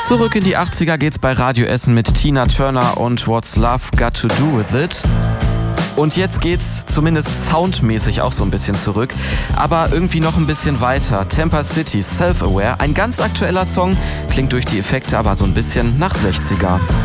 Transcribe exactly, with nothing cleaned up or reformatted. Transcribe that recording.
Zurück in die achtziger geht's bei Radio Essen mit Tina Turner und What's Love Got to Do With It. Und jetzt geht's zumindest soundmäßig auch so ein bisschen zurück, aber irgendwie noch ein bisschen weiter. Tampa City, Self-Aware, ein ganz aktueller Song, klingt durch die Effekte aber so ein bisschen nach sechziger.